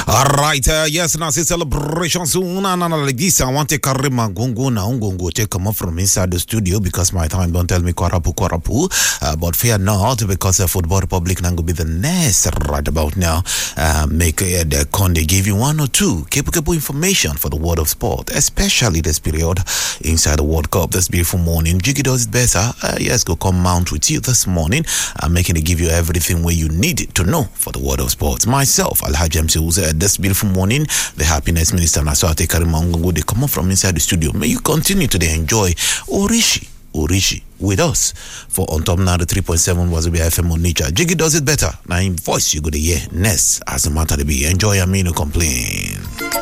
All right, yes, now it's celebration soon. And like this, I want to carry my gungo na ungongo to come up from inside the studio because my time don't tell me kwarapu. But fear not, because Football Republic now will be the next right about now. Make the Conde give you one or two capable information for the world of sport, especially this period inside the World Cup. This beautiful morning, Jiggy does it better. Yes, go come mount with you this morning. I'm making it give you everything where you need to know for the world of sports. Myself, Alhaji MC Uze, this beautiful morning, the happiness minister Naswate Karimangongo, they come up from inside the studio. May you continue to enjoy Orishi with us for on top now the 3.7 was be FM on nature. Jiggy does it better. Now in voice you go to hear next as a matter to be. Enjoy, I mean, no complain.